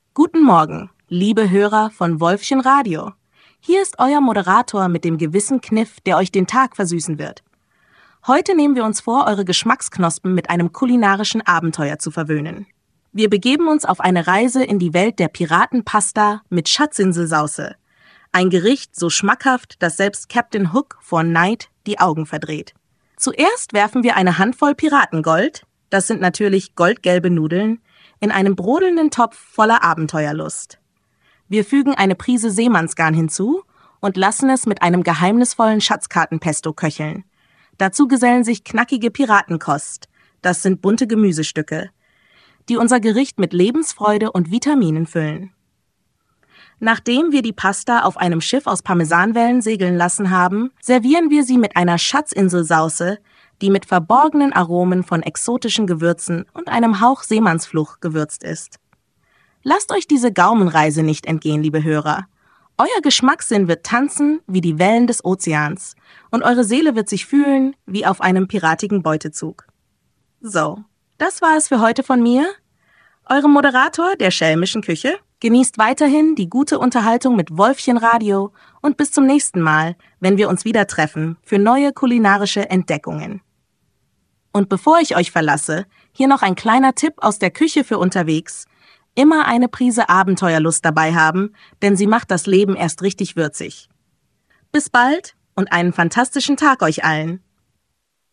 Guten Morgen, liebe Hörer von Wolfchen Radio. Hier ist euer Moderator mit dem gewissen Kniff, der euch den Tag versüßen wird. Heute nehmen wir uns vor, eure Geschmacksknospen mit einem kulinarischen Abenteuer zu verwöhnen. Wir begeben uns auf eine Reise in die Welt der Piratenpasta mit Schatzinselsauce. Ein Gericht so schmackhaft, dass selbst Captain Hook vor Neid die Augen verdreht. Zuerst werfen wir eine Handvoll Piratengold, das sind natürlich goldgelbe Nudeln, in einen brodelnden Topf voller Abenteuerlust. Wir fügen eine Prise Seemannsgarn hinzu und lassen es mit einem geheimnisvollen Schatzkartenpesto köcheln. Dazu gesellen sich knackige Piratenkost, das sind bunte Gemüsestücke, die unser Gericht mit Lebensfreude und Vitaminen füllen. Nachdem wir die Pasta auf einem Schiff aus Parmesanwellen segeln lassen haben, servieren wir sie mit einer Schatzinselsauce, die mit verborgenen Aromen von exotischen Gewürzen und einem Hauch Seemannsfluch gewürzt ist. Lasst euch diese Gaumenreise nicht entgehen, liebe Hörer. Euer Geschmackssinn wird tanzen wie die Wellen des Ozeans und eure Seele wird sich fühlen wie auf einem piratigen Beutezug. So, das war es für heute von mir, eurem Moderator der schelmischen Küche. Genießt weiterhin die gute Unterhaltung mit Wolfchen Radio und bis zum nächsten Mal, wenn wir uns wieder treffen für neue kulinarische Entdeckungen. Und bevor ich euch verlasse, hier noch ein kleiner Tipp aus der Küche für unterwegs. Immer eine Prise Abenteuerlust dabei haben, denn sie macht das Leben erst richtig würzig. Bis bald und einen fantastischen Tag euch allen.